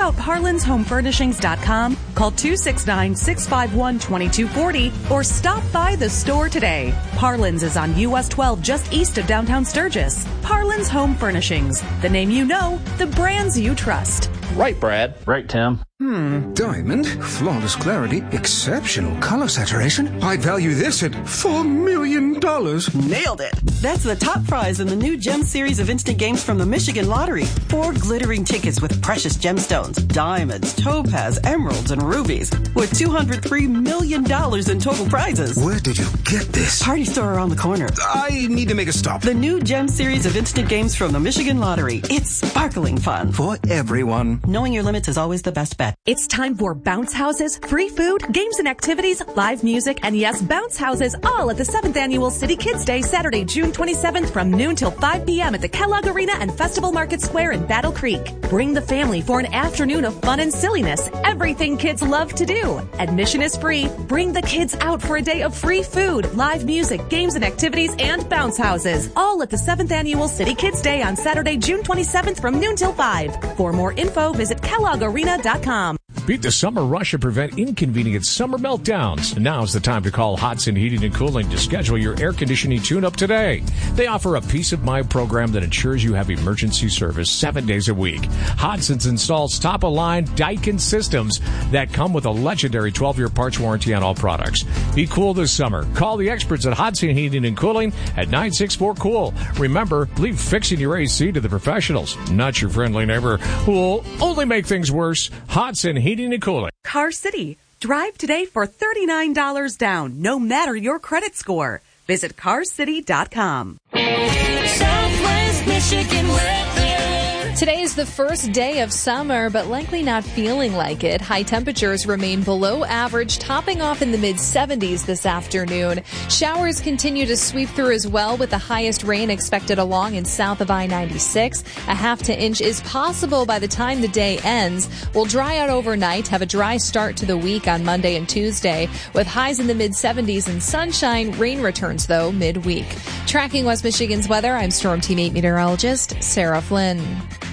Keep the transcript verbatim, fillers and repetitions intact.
out Parlin's Home Furnishings dot com, call two six nine, six five one, two two four zero, or stop by the store today. Parlin's is on U S twelve just east of downtown Sturgis. Parlin's Home Furnishings. The name you know, the brands you trust. Right, Brad. Right, Tim. Hmm. Diamond, flawless clarity, exceptional color saturation. I'd value this at four million dollars. Nailed it. That's the top prize in the new Gem series of instant games from the Michigan Lottery. Four glittering tickets with precious gemstones, diamonds, topaz, emeralds, and rubies, with two hundred three million dollars in total prizes. Where did you get this? Party store around the corner. I need to make a stop. The new Gem series of instant games from the Michigan Lottery. It's sparkling fun. For everyone. Knowing your limits is always the best bet. It's time for bounce houses, free food, games and activities, live music, and yes, bounce houses all at the seventh Annual City Kids Day, Saturday, June twenty-seventh from noon till five p.m. at the Kellogg Arena and Festival Market Square in Battle Creek. Bring the family for an afternoon of fun and silliness. Everything kids love to do. Admission is free. Bring the kids out for a day of free food, live music, games and activities, and bounce houses. All at the seventh Annual City Kids Day on Saturday, June twenty-seventh from noon till five. For more info, visit kellogg arena dot com. Beat the summer rush and prevent inconvenient summer meltdowns. Now's the time to call Hodson Heating and Cooling to schedule your air conditioning tune-up today. They offer a peace of mind program that ensures you have emergency service seven days a week. Hodson's installs top-of-line Daikin systems that come with a legendary twelve-year parts warranty on all products. Be cool this summer. Call the experts at Hodson Heating and Cooling at nine six four cool. Remember, leave fixing your A C to the professionals, not your friendly neighbor who will only make things worse. Hodson Heating and Cooling. Car City. Drive today for thirty-nine dollars down, no matter your credit score. Visit car city dot com. Southwest Michigan weather. Today is the first day of summer, but likely not feeling like it. High temperatures remain below average, topping off in the mid seventies this afternoon. Showers continue to sweep through as well, with the highest rain expected along and south of I ninety-six. A half to inch is possible by the time the day ends. We'll dry out overnight, have a dry start to the week on Monday and Tuesday, with highs in the mid seventies and sunshine. Rain returns, though, midweek. Tracking West Michigan's weather, I'm Storm Team eight meteorologist Sarah Flynn.